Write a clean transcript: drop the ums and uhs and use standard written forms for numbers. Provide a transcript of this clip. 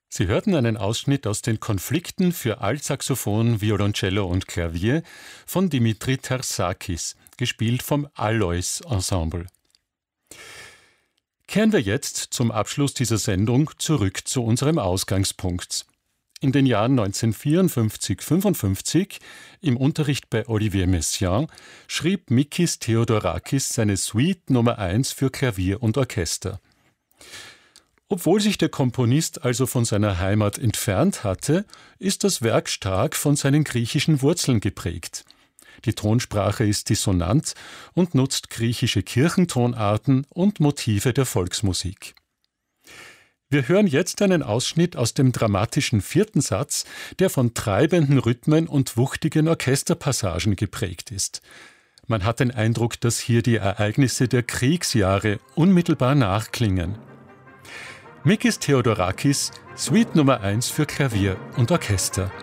Sie hörten einen Ausschnitt aus den Konflikten für Altsaxophon, Violoncello und Klavier von Dimitri Terzakis, gespielt vom Alois Ensemble. Kehren wir jetzt zum Abschluss dieser Sendung zurück zu unserem Ausgangspunkt. In den Jahren 1954-55, im Unterricht bei Olivier Messiaen, schrieb Mikis Theodorakis seine Suite Nummer 1 für Klavier und Orchester. Obwohl sich der Komponist also von seiner Heimat entfernt hatte, ist das Werk stark von seinen griechischen Wurzeln geprägt. Die Tonsprache ist dissonant und nutzt griechische Kirchentonarten und Motive der Volksmusik. Wir hören jetzt einen Ausschnitt aus dem dramatischen 4. Satz, der von treibenden Rhythmen und wuchtigen Orchesterpassagen geprägt ist. Man hat den Eindruck, dass hier die Ereignisse der Kriegsjahre unmittelbar nachklingen. Mikis Theodorakis, Suite Nummer 1 für Klavier und Orchester.